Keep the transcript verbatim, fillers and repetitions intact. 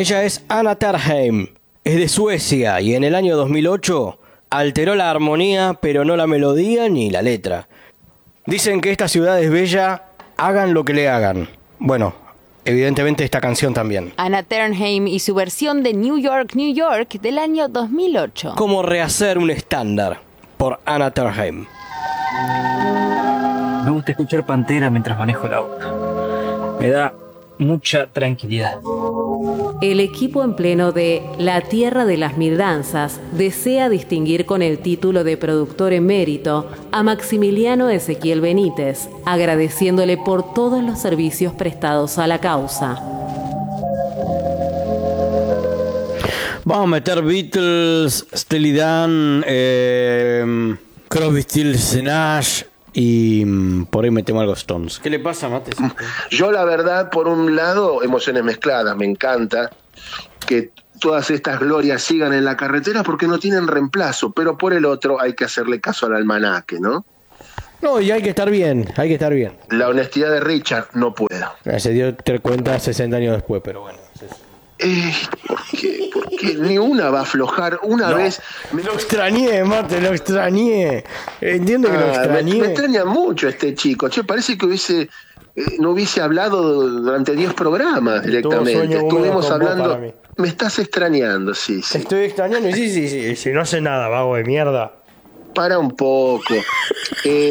Ella es Anna Terheim, es de Suecia y en el año dos mil ocho alteró la armonía, pero no la melodía ni la letra. Dicen que esta ciudad es bella, hagan lo que le hagan. Bueno, evidentemente esta canción también. Anna Terheim y su versión de New York, New York del año dos mil ocho. Como rehacer un estándar por Anna Terheim. Me gusta escuchar Pantera mientras manejo el auto. Me da mucha tranquilidad. El equipo en pleno de La Tierra de las Mil Danzas desea distinguir con el título de productor emérito a Maximiliano Ezequiel Benítez, agradeciéndole por todos los servicios prestados a la causa. Vamos a meter Beatles, Steely Dan, eh, Crosby, Stills, Nash y por ahí metemos algo Stones. ¿Qué le pasa, Mate? Yo la verdad, por un lado, emociones mezcladas, me encanta que todas estas glorias sigan en la carretera porque no tienen reemplazo, pero por el otro hay que hacerle caso al almanaque, ¿no? No, y hay que estar bien, hay que estar bien. La honestidad de Richard, no puedo. Se dio cuenta sesenta años después, pero bueno. Eh, ¿por qué? ¿Por qué? Ni una va a aflojar. Una no, vez... Me... Lo extrañé, Mate, lo extrañé. Entiendo que ah, lo extrañé. Me, me extraña mucho este chico. Che, parece que hubiese... Eh, no hubiese hablado durante diez programas directamente. Estuvimos hablando... Me estás extrañando, sí, sí. Estoy extrañando, sí, sí, sí. Si no hace nada, vago de mierda. Para un poco. Eh...